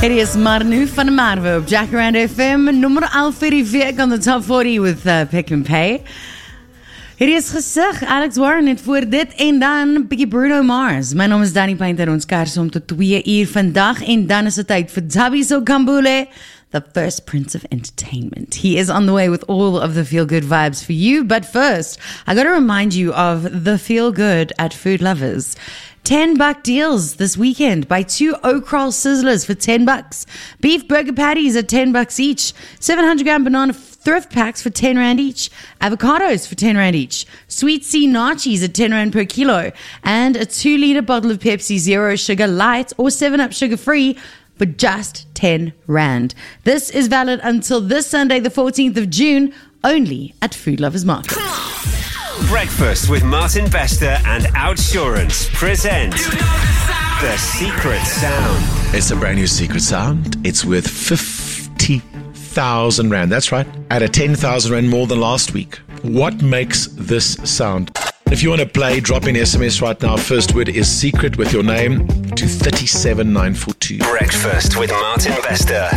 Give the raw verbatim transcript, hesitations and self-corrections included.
It is Marnu van der Marwe op Jacaranda F M, nummer elf vir die week on the top forty with uh, Pick and Pay. Het is gesig, Alex Warren het voor dit en dan bietjie Bruno Mars. My naam is Danny Painter, ons kers om tot twee uur vandag en dan is het tyd vir Thabiso Kambule, the first prince of entertainment. He is on the way with all of the feel-good vibes for you, but first, I got to remind you of the feel-good at Food Lovers. ten buck deals this weekend. Buy two O'Croll Sizzlers for ten bucks. Beef burger patties at ten bucks each. seven hundred gram banana thrift packs for ten rand each. Avocados for ten rand each. Sweet Sea Nachos at ten rand per kilo. And a two liter bottle of Pepsi Zero Sugar Light or seven up Sugar Free for just ten rand. This is valid until this Sunday, the fourteenth of June, only at Food Lovers Market. Breakfast with Martin Bester and Outsurance present The Secret Sound. It's a brand new secret sound. It's worth fifty thousand rand. That's right. At a ten thousand rand more than last week. What makes this sound? If you want to play, drop in S M S right now. First word is secret with your name to three seven nine four two. Breakfast with Martin Bester.